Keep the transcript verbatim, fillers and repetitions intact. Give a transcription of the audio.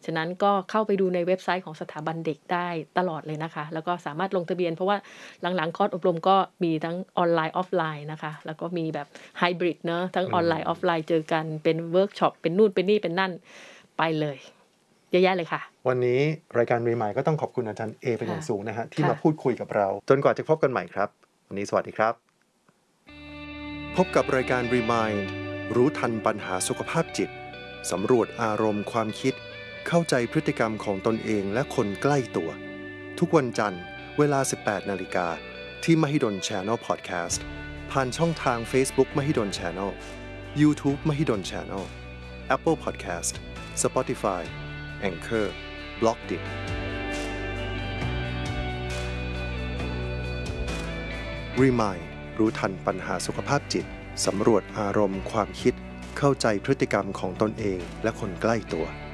ฉะนั้นก็เข้าไปดูในเว็บไซต์ของสถาบันเด็กได้ตลอดเลยนะคะแล้วก็สามารถลงทะเบียนเพราะว่าหลังๆคอร์สอบรมก็มีทั้งออนไลน์ออฟไลน์นะคะแล้วก็มีแบบไฮบริดเนาะทั้งออนไลน์ออฟไลน์เจอกันเป็นเวิร์กช็อปเป็นนู่นเป็นนี่เป็นนั่นไปเลยเยอะแยะเลยค่ะวันนี้รายการรีมายก็ต้องขอบคุณอาจารย์เอเป็นอย่างสูงนะฮะที่ค่ะมาพูดคุยกับเราจนกว่าจะพบกันใหม่ครับวันนี้สวัสดีครับพบกับรายการ Remind รู้ทันปัญหาสุขภาพจิตสำรวจอารมณ์ความคิดเข้าใจพฤติกรรมของตนเองและคนใกล้ตัวทุกวันจันทร์เวลา สิบแปดนาฬิกา นที่ Mahidol Channel Podcast ผ่านช่องทาง Facebook Mahidol Channel YouTube Mahidol Channel Apple Podcast Spotify Anchor Blockdit Remind รู้ทันปัญหาสุขภาพจิตสำรวจอารมณ์ความคิดเข้าใจพฤติกรรมของตนเองและคนใกล้ตัว